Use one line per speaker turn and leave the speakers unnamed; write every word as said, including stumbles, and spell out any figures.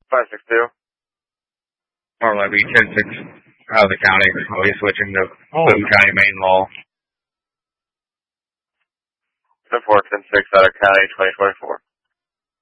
five six two.
Or like we ten six out of the county. I'll be switching to Boone County main law.
ten four ten six out of county twenty twenty-four.